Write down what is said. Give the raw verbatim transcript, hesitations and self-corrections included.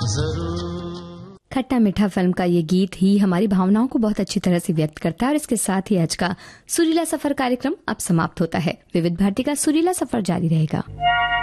जरूर। खट्टा मीठा फिल्म का ये गीत ही हमारी भावनाओं को बहुत अच्छी तरह से व्यक्त करता है और इसके साथ ही आज का सुरीला सफर कार्यक्रम अब समाप्त होता है। विविध भारती का सुरीला सफर जारी रहेगा।